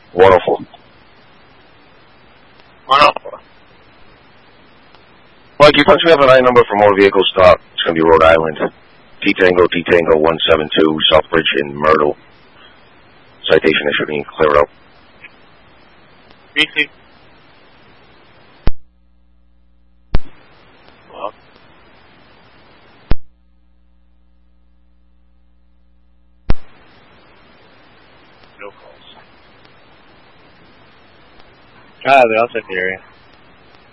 104. 104. Mike, you punch me up an I number for more vehicle stop. It's going to be Rhode Island. T-Tango 172, Southbridge in Myrtle. Citation issued being cleared up. BC. Well. No calls. Ah, they all check the area.